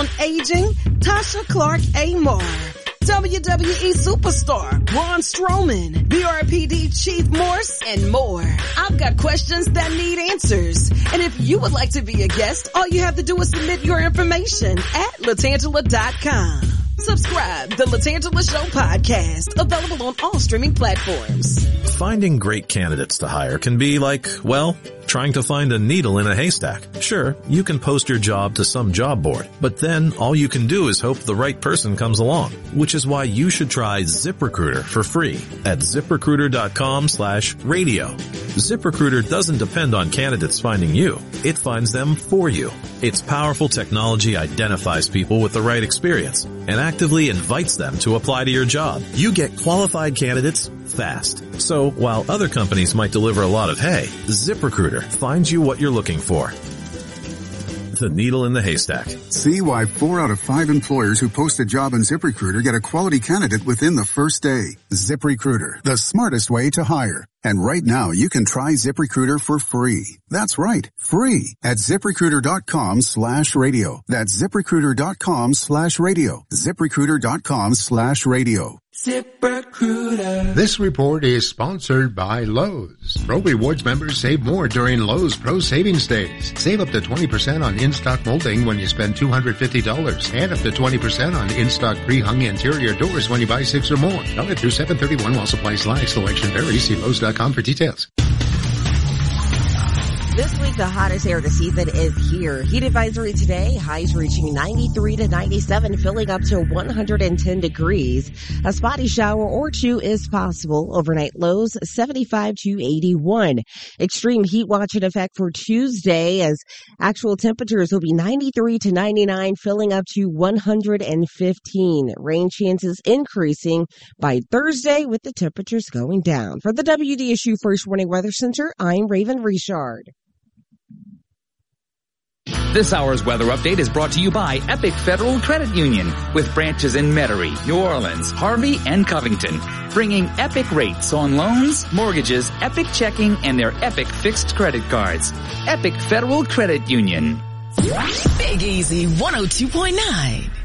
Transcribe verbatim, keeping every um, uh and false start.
on aging, Tasha Clark Amar. W W E superstar Braun Strowman, B R P D Chief Morse, and more. I've got questions that need answers. And if you would like to be a guest, all you have to do is submit your information at latangela dot com. Subscribe to the Latangela Show podcast, available on all streaming platforms. Finding great candidates to hire can be like, well, trying to find a needle in a haystack. Sure, you can post your job to some job board, but then all you can do is hope the right person comes along, which is why you should try ZipRecruiter for free at ziprecruiter dot com slash radio. ZipRecruiter doesn't depend on candidates finding you. It finds them for you. Its powerful technology identifies people with the right experience and actively invites them to apply to your job. You get qualified candidates fast. So while other companies might deliver a lot of hay, ZipRecruiter finds you what you're looking for. The needle in the haystack. See why four out of five employers who post a job on ZipRecruiter get a quality candidate within the first day. ZipRecruiter, the smartest way to hire. And right now, you can try ZipRecruiter for free. That's right, free at ziprecruiter dot com slash radio. That's ziprecruiter dot com slash radio. ziprecruiter dot com slash radio. ZipRecruiter. This report is sponsored by Lowe's. Pro Rewards members save more during Lowe's Pro Savings Days. Save up to twenty percent on in-stock molding when you spend two hundred fifty dollars and up to twenty percent on in-stock pre-hung interior doors when you buy six or more. Valid through seven thirty-one while supplies last. Selection varies. See Lowe's dot com for details. This week, the hottest air of the season is here. Heat advisory today, highs reaching ninety-three to ninety-seven, filling up to one hundred ten degrees. A spotty shower or two is possible. Overnight lows seventy-five to eighty-one. Extreme heat watch in effect for Tuesday, as actual temperatures will be ninety-three to ninety-nine, filling up to one hundred fifteen. Rain chances increasing by Thursday, with the temperatures going down. For the W D S U First Warning Weather Center, I'm Raven Richard. This hour's weather update is brought to you by Epic Federal Credit Union, with branches in Metairie, New Orleans, Harvey, and Covington, bringing epic rates on loans, mortgages, Epic checking, and their Epic fixed credit cards. Epic Federal Credit Union. Big Easy one oh two point nine.